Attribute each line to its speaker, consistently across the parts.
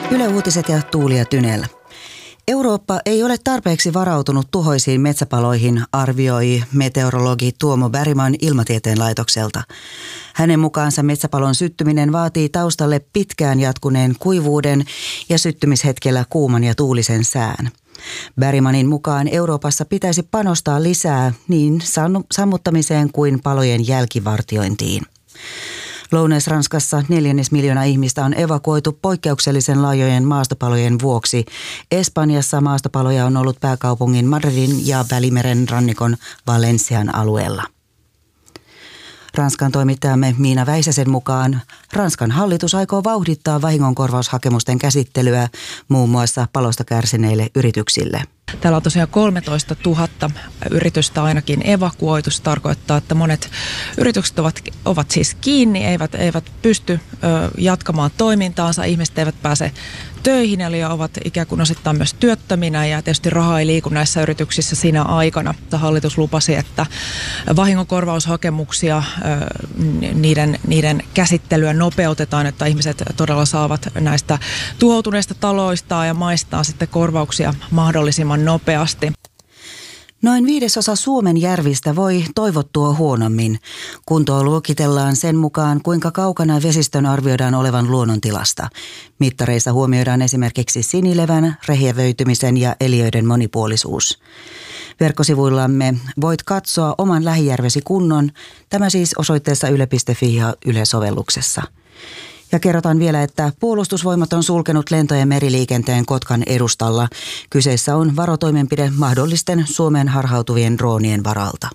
Speaker 1: Yle Uutiset ja Tuuli ja Tynell. Eurooppa ei ole tarpeeksi varautunut tuhoisiin metsäpaloihin, arvioi meteorologi Tuomo Bergman Ilmatieteen laitokselta. Hänen mukaansa metsäpalon syttyminen vaatii taustalle pitkään jatkuneen kuivuuden ja syttymishetkellä kuuman ja tuulisen sään. Bergmanin mukaan Euroopassa pitäisi panostaa lisää niin sammuttamiseen kuin palojen jälkivartiointiin. Lounais-Ranskassa 400 000 ihmistä on evakuoitu poikkeuksellisen laajojen maastopalojen vuoksi. Espanjassa maastopaloja on ollut pääkaupungin Madridin ja Välimeren rannikon Valencian alueella. Ranskan toimittajamme Miina Väisäsen mukaan Ranskan hallitus aikoo vauhdittaa vahingonkorvaushakemusten käsittelyä muun muassa palosta kärsineille yrityksille.
Speaker 2: Täällä on tosiaan 13 000 yritystä ainakin evakuoitu. Se tarkoittaa, että monet yritykset ovat siis kiinni, eivät pysty jatkamaan toimintaansa. Ihmiset eivät pääse töihin, eli ovat ikään kuin osittain myös työttöminä, ja tietysti raha ei liiku näissä yrityksissä siinä aikana. Hallitus lupasi, että vahingonkorvaushakemuksia, niiden käsittelyä nopeutetaan, että ihmiset todella saavat näistä tuhoutuneista taloistaan ja maistaan sitten korvauksia mahdollisimman nopeasti.
Speaker 1: Noin 1/5 Suomen järvistä voi toivottua huonommin. Kuntoa luokitellaan sen mukaan, kuinka kaukana vesistön arvioidaan olevan luonnontilasta. Mittareissa huomioidaan esimerkiksi sinilevän, rehevöitymisen ja eliöiden monipuolisuus. Verkkosivuillamme voit katsoa oman lähijärvesi kunnon, tämä siis osoitteessa yle.fi ja Yle-sovelluksessa. Ja kerrotaan vielä, että Puolustusvoimat on sulkenut lento- ja meriliikenteen Kotkan edustalla. Kyseessä on varotoimenpide mahdollisten Suomeen harhautuvien droonien varalta.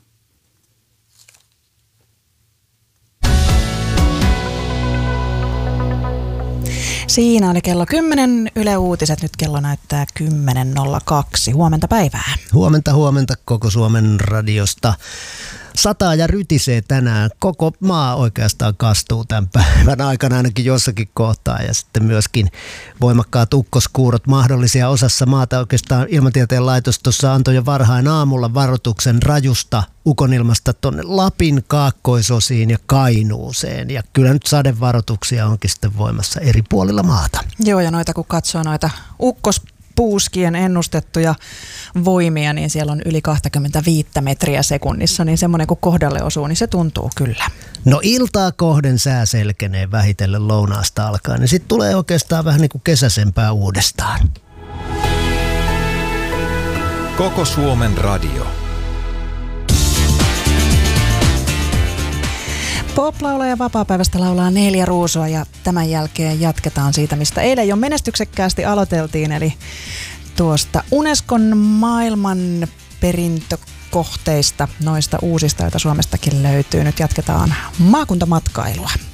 Speaker 3: Siinä oli kello 10. Yle Uutiset, nyt kello näyttää 10.02. Huomenta päivää.
Speaker 4: Huomenta koko Suomen radiosta. Sataa ja rytisee tänään. Koko maa oikeastaan kastuu tämän päivän aikana ainakin jossakin kohtaa. Ja sitten myöskin voimakkaat ukkoskuurot mahdollisia osassa maata. Oikeastaan Ilmatieteen laitos tuossa antoi jo varhain aamulla varoituksen rajusta ukonilmasta tuonne Lapin kaakkoisosiin ja Kainuuseen. Ja kyllä nyt sadevaroituksia onkin sitten voimassa eri puolilla maata.
Speaker 3: Joo, ja kun katsoo noita puuskien ennustettuja voimia, niin siellä on yli 25 metriä sekunnissa, niin semmoinen kun kohdalle osuu, niin se tuntuu kyllä.
Speaker 4: No iltaa kohden sää selkenee vähitellen lounaasta alkaen, niin sitten tulee oikeastaan vähän niin kuin kesäsempää uudestaan.
Speaker 5: Koko Suomen radio.
Speaker 3: Pop-laulaja vapaapäivästä laulaa 4 ruusua ja tämän jälkeen jatketaan siitä, mistä eilen jo menestyksekkäästi aloiteltiin, eli tuosta Unescon maailmanperintökohteista, noista uusista, joita Suomestakin löytyy. Nyt jatketaan maakuntamatkailua.